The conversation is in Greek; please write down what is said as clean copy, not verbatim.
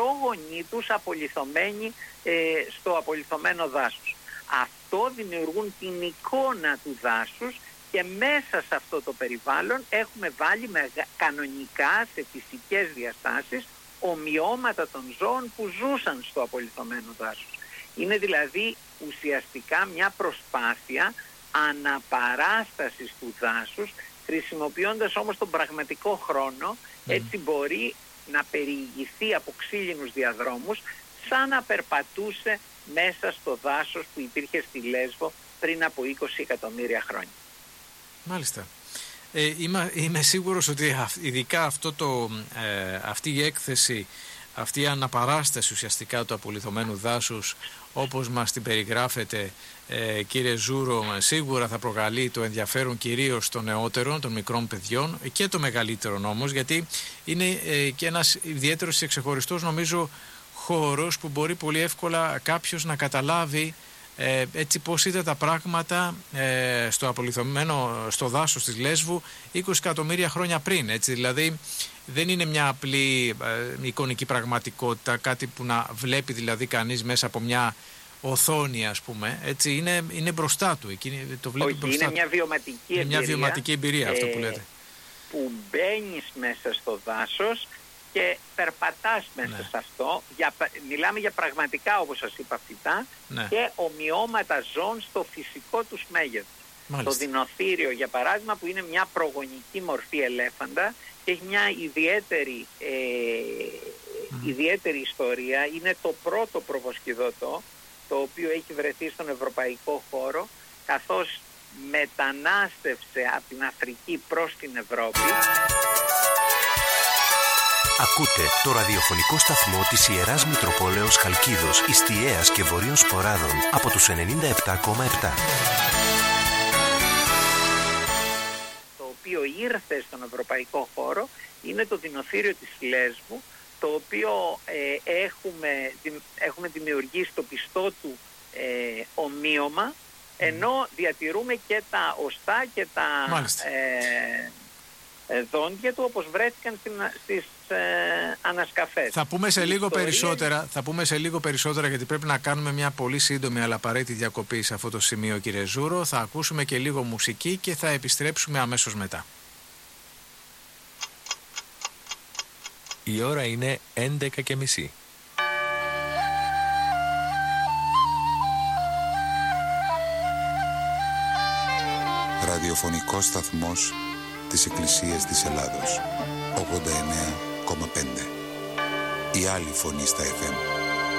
πρόγονοί τους απολιθωμένοι στο απολιθωμένο δάσος. Αυτό δημιουργούν την εικόνα του δάσους και μέσα σε αυτό το περιβάλλον έχουμε βάλει κανονικά σε φυσικές διαστάσεις ομοιώματα των ζώων που ζούσαν στο απολιθωμένο δάσος. Είναι δηλαδή ουσιαστικά μια προσπάθεια αναπαράστασης του δάσους, χρησιμοποιώντας όμως τον πραγματικό χρόνο. Έτσι μπορεί να περιηγηθεί από ξύλινους διαδρόμους σαν να περπατούσε μέσα στο δάσος που υπήρχε στη Λέσβο πριν από 20 εκατομμύρια χρόνια. Μάλιστα. Είμαι σίγουρος ότι ειδικά αυτή η έκθεση, αυτή η αναπαράσταση ουσιαστικά του απολιθωμένου δάσους, όπως μας την περιγράφετε, κύριε Ζούρο, σίγουρα θα προκαλεί το ενδιαφέρον κυρίως των νεότερων, των μικρών παιδιών και των μεγαλύτερων όμως, γιατί είναι και ένας ιδιαίτερος και ξεχωριστός, νομίζω, χώρος που μπορεί πολύ εύκολα κάποιος να καταλάβει έτσι πώς είδα τα πράγματα στο απολιθωμένο, στο δάσος της Λέσβου 20 εκατομμύρια χρόνια πριν. Έτσι, δηλαδή δεν είναι μια απλή εικονική πραγματικότητα, κάτι που να βλέπει δηλαδή κανείς μέσα από μια οθόνη, ας πούμε. Έτσι, είναι μπροστά του. Το βλέπει μπροστά είναι μια βιωματική εμπειρία. Είναι μια βιωματική εμπειρία αυτό που λέτε. Που μπαίνεις μέσα στο δάσος και περπατάς μέσα σε αυτό. Μιλάμε για πραγματικά, όπως σας είπα, φυτά και ομοιώματα ζώων στο φυσικό τους μέγεθος. Το δεινοθήριο, για παράδειγμα, που είναι μια προγονική μορφή ελέφαντα και έχει μια ιδιαίτερη ιστορία. Είναι το πρώτο προβοσκηδωτό το οποίο έχει βρεθεί στον ευρωπαϊκό χώρο, καθώς μετανάστευσε από την Αφρική προς την Ευρώπη. Ακούτε το ραδιοφωνικό σταθμό της Ιεράς Μητροπόλεως Χαλκίδος, Ιστιαίας και Βορείων Σποράδων από τους 97,7. Το οποίο ήρθε στον ευρωπαϊκό χώρο είναι το δεινοθήριο της Λέσβου, το οποίο έχουμε δημιουργήσει το πιστό του ομοίωμα, ενώ διατηρούμε και τα οστά και τα δόντια του όπως βρέθηκαν στις ανασκαφές. Θα πούμε σε λίγο περισσότερα γιατί πρέπει να κάνουμε μια πολύ σύντομη αλλά απαραίτητη διακοπή σε αυτό το σημείο, κύριε Ζούρο. Θα ακούσουμε και λίγο μουσική και θα επιστρέψουμε αμέσως μετά. Η ώρα είναι 11:30. Ραδιοφωνικός σταθμός της Εκκλησίας της Ελλάδος, 89,5. Η άλλη φωνή στα FM.